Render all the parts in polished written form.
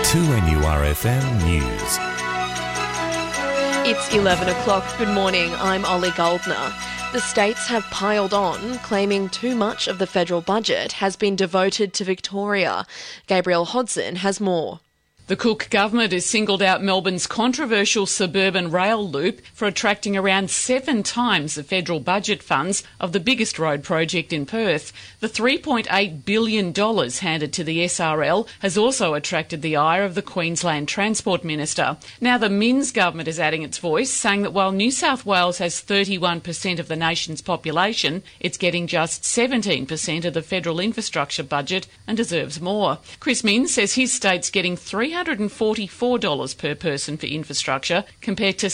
2NURFM News. It's 11 o'clock. Good morning. I'm Ollie Goldner. The states have piled on, claiming too much of the federal budget has been devoted to Victoria. Gabrielle Hodson has more. The Cook government has singled out Melbourne's controversial suburban rail loop for attracting around 7 times the federal budget funds of the biggest road project in Perth. The $3.8 billion handed to the SRL has also attracted the ire of the Queensland Transport Minister. Now the Minns government is adding its voice, saying that while New South Wales has 31% of the nation's population, it's getting just 17% of the federal infrastructure budget and deserves more. Chris Minns says his state's getting $344 per person for infrastructure compared to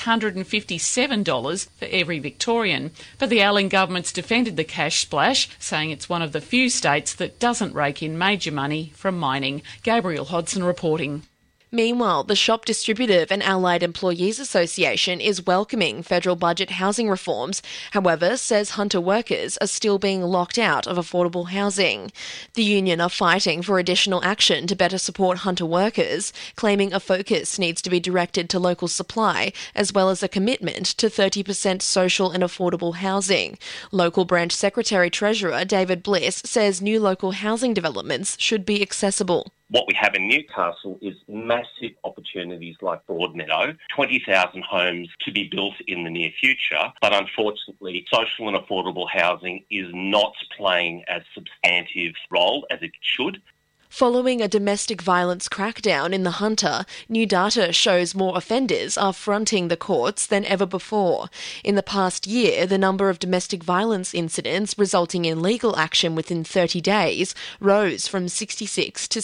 $657 for every Victorian. But the Allen government's defended the cash splash, saying it's one of the few states that doesn't rake in major money from mining. Gabrielle Hodson reporting. Meanwhile, the Shop Distributive and Allied Employees Association is welcoming federal budget housing reforms, however, says Hunter workers are still being locked out of affordable housing. The union are fighting for additional action to better support Hunter workers, claiming a focus needs to be directed to local supply, as well as a commitment to 30% social and affordable housing. Local branch Secretary-Treasurer David Bliss says new local housing developments should be accessible. What we have in Newcastle is massive opportunities like Broadmeadow, 20,000 homes to be built in the near future, but unfortunately social and affordable housing is not playing as substantive role as it should. Following a domestic violence crackdown in the Hunter, new data shows more offenders are fronting the courts than ever before. In the past year, the number of domestic violence incidents resulting in legal action within 30 days rose from 66 to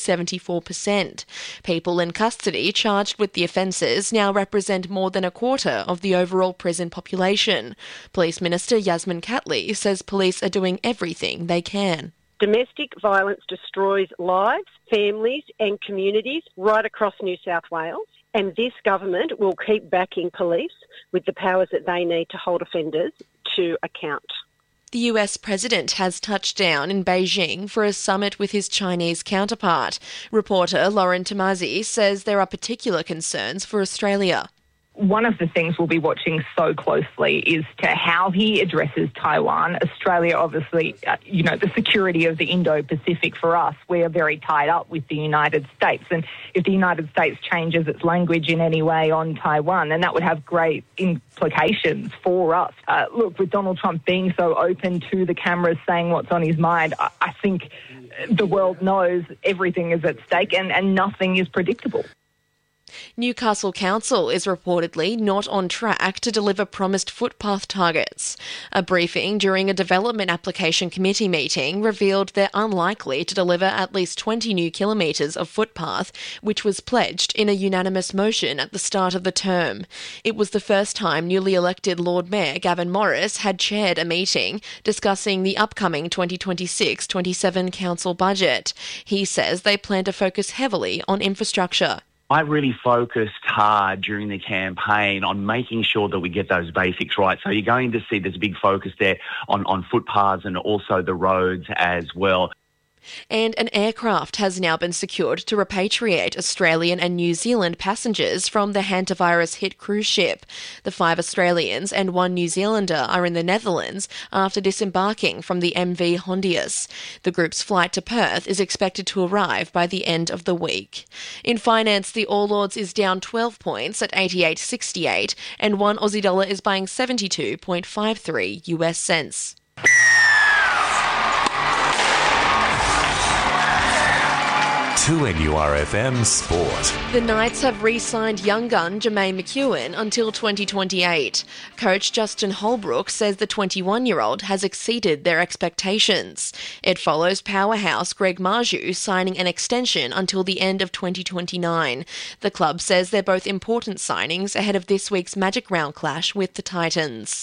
74%. People in custody charged with the offences now represent more than a quarter of the overall prison population. Police Minister Yasmin Catley says police are doing everything they can. Domestic violence destroys lives, families and communities right across New South Wales, and this government will keep backing police with the powers that they need to hold offenders to account. The US President has touched down in Beijing for a summit with his Chinese counterpart. Reporter Lauren Tomazi says there are particular concerns for Australia. One of the things we'll be watching so closely is to how he addresses Taiwan. Australia, obviously, the security of the Indo-Pacific for us, we are very tied up with the United States. And if the United States changes its language in any way on Taiwan, then that would have great implications for us. Look, with Donald Trump being so open to the cameras saying what's on his mind, I think the world knows everything is at stake and nothing is predictable. Newcastle Council is reportedly not on track to deliver promised footpath targets. A briefing during a development application committee meeting revealed they're unlikely to deliver at least 20 new kilometres of footpath, which was pledged in a unanimous motion at the start of the term. It was the first time newly elected Lord Mayor Gavin Morris had chaired a meeting discussing the upcoming 2026-27 council budget. He says they plan to focus heavily on infrastructure. I really focused hard during the campaign on making sure that we get those basics right. So you're going to see there's a big focus there on footpaths and also the roads as well. And an aircraft has now been secured to repatriate Australian and New Zealand passengers from the hantavirus-hit cruise ship. The 5 Australians and 1 New Zealander are in the Netherlands after disembarking from the MV Hondius. The group's flight to Perth is expected to arrive by the end of the week. In finance, the All Ords is down 12 points at 88.68 and 1 Aussie dollar is buying 72.53 US cents. 2NURFM Sport. The Knights have re-signed young gun Jermaine McEwen until 2028. Coach Justin Holbrook says the 21-year-old has exceeded their expectations. It follows powerhouse Greg Marju signing an extension until the end of 2029. The club says they're both important signings ahead of this week's Magic Round clash with the Titans.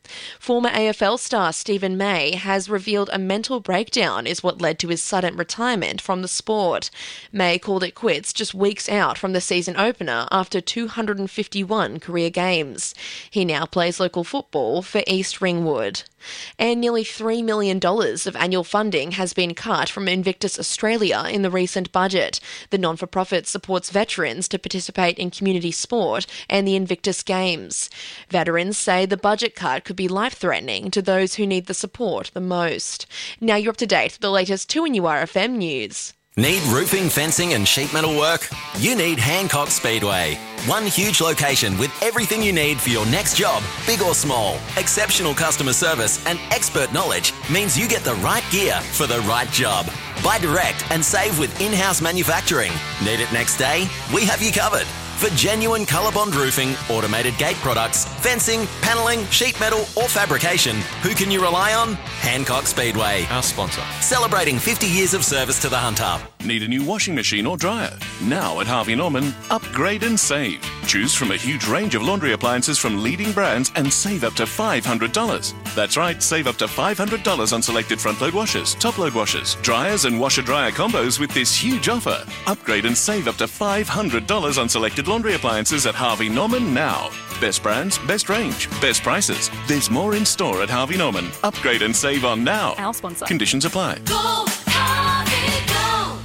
Former AFL star Stephen May has revealed a mental breakdown is what led to his sudden retirement from the sport. May called it quits just weeks out from the season opener after 251 career games. He now plays local football for East Ringwood. And nearly $3 million of annual funding has been cut from Invictus Australia in the recent budget. The non-for-profit supports veterans to participate in community sport and the Invictus Games. Veterans say the budget cut could be life-threatening to those who need the support the most. Now you're up to date with the latest 2NURFM news. Need roofing, fencing and sheet metal work? You need Hancock Speedway. One huge location with everything you need for your next job, big or small. Exceptional customer service and expert knowledge means you get the right gear for the right job. Buy direct and save with in-house manufacturing. Need it next day? We have you covered. For genuine ColourBond roofing, automated gate products, fencing, panelling, sheet metal or fabrication, who can you rely on? Hancock Speedway. Our sponsor. Celebrating 50 years of service to the Hunter. Need a new washing machine or dryer? Now at Harvey Norman, upgrade and save. Choose from a huge range of laundry appliances from leading brands and save up to $500. That's right, save up to $500 on selected front-load washers, top-load washers, dryers and washer-dryer combos with this huge offer. Upgrade and save up to $500 on selected laundry appliances at Harvey Norman now. Best brands, best range, best prices. There's more in store at Harvey Norman. Upgrade and save on now. Our sponsor. Conditions apply. Go, Harvey, go!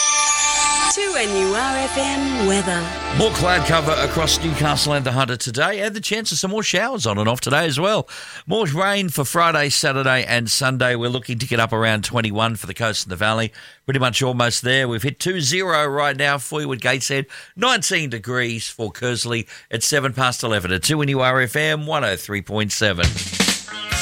2NURFM weather. More cloud cover across Newcastle and the Hunter today, and the chance of some more showers on and off today as well. More rain for Friday, Saturday and Sunday. We're looking to get up around 21 for the coast and the valley. Pretty much almost there. We've hit 20 right now for you at Gateshead. 19 degrees for Kersley at 7 past 11 at 2NURFM 103.7.